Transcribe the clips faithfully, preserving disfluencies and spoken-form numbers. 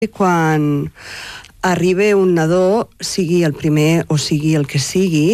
Quan arriba un nadó, sigui el primer o sigui el que sigui,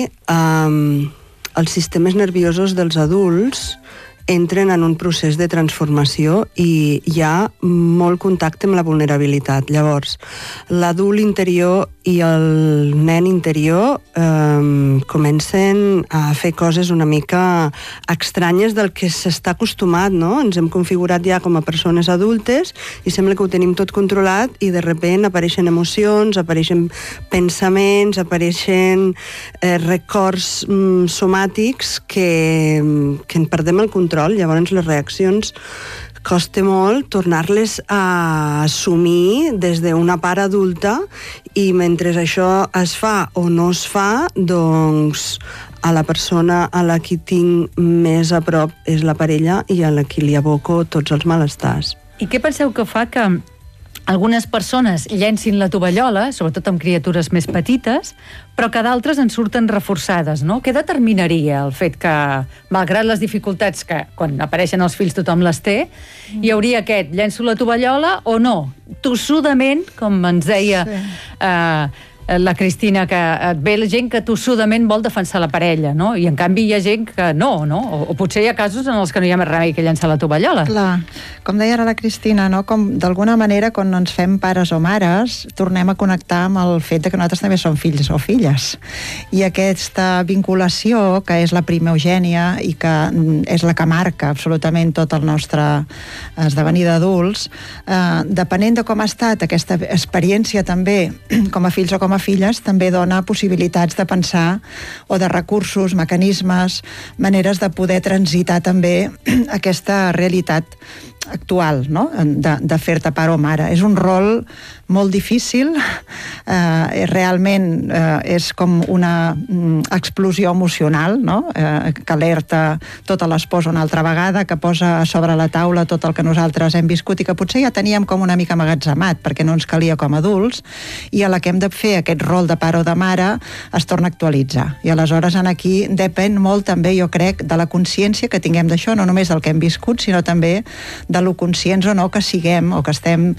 um, els sistemes nerviosos dels adults entren en un procés de transformació i hi ha molt contacte amb la vulnerabilitat. Llavors, l'adult interior i el nen interior eh, comencen a fer coses una mica estranyes del que s'està acostumat, no? Ens hem configurat ja com a persones adultes i sembla que ho tenim tot controlat i de sobte apareixen emocions, apareixen pensaments, apareixen eh, records mm, somàtics que, que en perdem el control. Llavors les reaccions costa molt tornar-les a assumir des d'una part adulta i mentre això es fa o no es fa, doncs a la persona a la qui tinc més a prop és la parella i a la qui li aboco tots els malestars. I què penseu que fa que algunes persones llencin la tovallola, sobretot amb criatures més petites, però que d'altres en surten reforçades, no? Què determinaria el fet que, malgrat les dificultats que quan apareixen els fills tothom les té, hi hauria aquest, llenço la tovallola o no? Tossudament, com ens deia sí. eh, la Cristina, que et ve la gent que tossudament vol defensar la parella, no? I en canvi hi ha gent que no, no? O, o potser hi ha casos en els que no hi ha més remei que llençar la tovallola. Clar, com deia ara la Cristina, no? Com d'alguna manera quan ens fem pares o mares tornem a connectar amb el fet de que nosaltres també som fills o filles. I aquesta vinculació, que és la primogènia i que és la que marca absolutament tot el nostre esdevenir d'adults, eh, depenent de com ha estat aquesta experiència també com a fills o com a filles, també dona possibilitats de pensar o de recursos, mecanismes, maneres de poder transitar també aquesta realitat actual, no? de, de fer-te pare o mare. És un rol molt difícil, eh, realment eh, és com una mm, explosió emocional, no? eh, que alerta tota l'esposa una altra vegada, que posa sobre la taula tot el que nosaltres hem viscut i que potser ja teníem com una mica amagatzemat perquè no ens calia com a adults, i a la que hem de fer aquest rol de pare o de mare es torna a actualitzar. I aleshores en aquí depèn molt també, jo crec, de la consciència que tinguem d'això, no només del que hem viscut, sinó també de lo conscients o no que siguem o que estem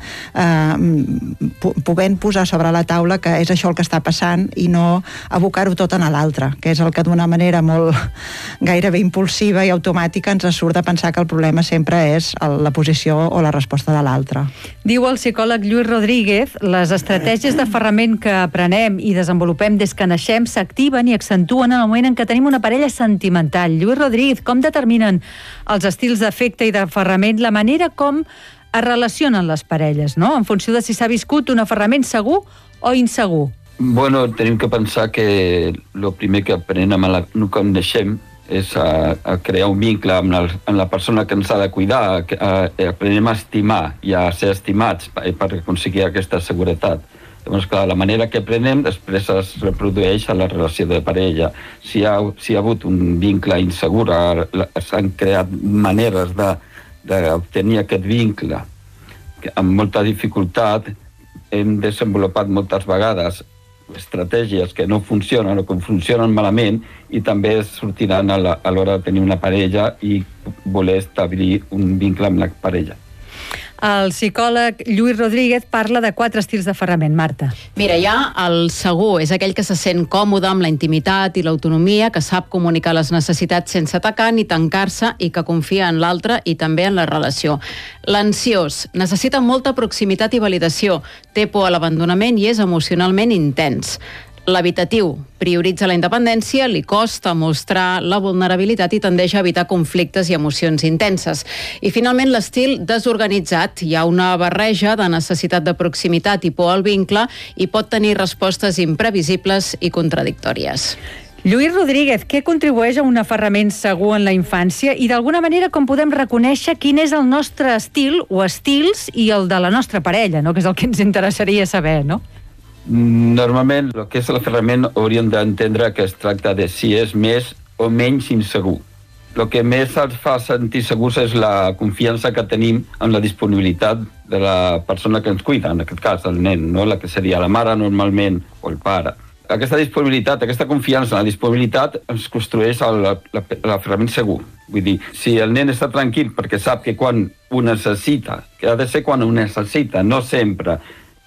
eh, podent posar sobre la taula que és això el que està passant i no abocar-ho tot en l'altre, que és el que d'una manera molt gairebé impulsiva i automàtica ens surt de pensar que el problema sempre és la posició o la resposta de l'altre. Diu el psicòleg Lluís Rodríguez, les estratègies d'aferrament que aprenem i desenvolupem des que naixem s'activen i accentuen en el moment en què tenim una parella sentimental. Lluís Rodríguez, com determinen els estils d'afecte i d'aferrament la manera com es relacionen les parelles, no? En funció de si s'ha viscut un aferrament segur o insegur. Bueno, tenim que pensar que el primer que aprenem a la, quan naixem és a, a crear un vincle amb la, amb la persona que ens ha de cuidar, a, a, aprenem a estimar i a ser estimats per, per aconseguir aquesta seguretat. Llavors, clar, la manera que aprenem després es reprodueix a la relació de parella. Si hi ha, si hi ha hagut un vincle insegur, s'han creat maneres de d'obtenir aquest vincle amb molta dificultat, hem desenvolupat moltes vegades estratègies que no funcionen o que funcionen malament i també sortiran a l'hora de tenir una parella i voler establir un vincle amb la parella. El psicòleg Lluís Rodríguez parla de quatre estils d'aferrament. Marta. Mira, hi ha el segur, és aquell que se sent còmode amb la intimitat i l'autonomia, que sap comunicar les necessitats sense atacar ni tancar-se i que confia en l'altre i també en la relació. L'ansiós necessita molta proximitat i validació, té por a l'abandonament i és emocionalment intens. L'evitatiu prioritza la independència, li costa mostrar la vulnerabilitat i tendeix a evitar conflictes i emocions intenses. I finalment l'estil desorganitzat. Hi ha una barreja de necessitat de proximitat i por al vincle i pot tenir respostes imprevisibles i contradictòries. Lluís Rodríguez, què contribueix a un aferrament segur en la infància i d'alguna manera com podem reconèixer quin és el nostre estil o estils i el de la nostra parella, no? Que és el que ens interessaria saber, no? Normalment, el que és l'aferrament hauríem d'entendre que es tracta de si és més o menys insegur. El que més ens fa sentir segurs és la confiança que tenim en la disponibilitat de la persona que ens cuida, en aquest cas el nen, no? La que seria la mare normalment o el pare. Aquesta disponibilitat, aquesta confiança en la disponibilitat ens construeix l'aferrament segur. Vull dir, si el nen està tranquil perquè sap que quan ho necessita, que ha de ser quan ho necessita, no sempre,